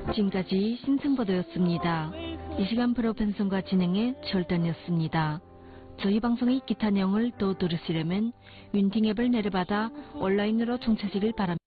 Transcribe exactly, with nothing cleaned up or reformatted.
지금까지 신승보도였습니다. 이 시간 프로 편성과 진행의 절단이었습니다. 저희 방송의 기타 내용을 또 들으시려면 윈팅 앱을 내려받아 온라인으로 청취하시길 바랍니다.